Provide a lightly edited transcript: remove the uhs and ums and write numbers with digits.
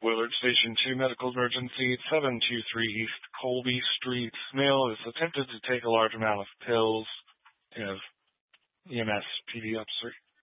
Willard Station 2 medical emergency, 723 East Colby Street. Male has attempted to take a large amount of pills. You have EMS PD officer.